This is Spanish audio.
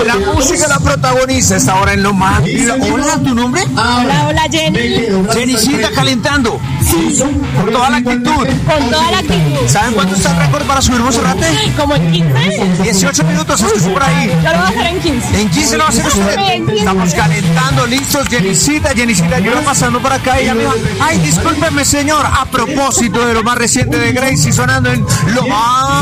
La música la protagoniza esta hora en Lo Más. Hola, ¿tu nombre? Hola, Jenny. Jennycita calentando. Sí. Con toda la actitud. Con toda la actitud. ¿Saben cuánto está el récord para subir Monserrate? Como en 15. 18 minutos, es que es por ahí. Yo lo voy a hacer en 15. En 15 lo va a hacer usted. En 15. Estamos calentando, listos. Jennycita, yo iba pasando por acá y ella me dijo, ay, discúlpeme, señor, a propósito de lo más reciente de Gracie sonando en Lo Más.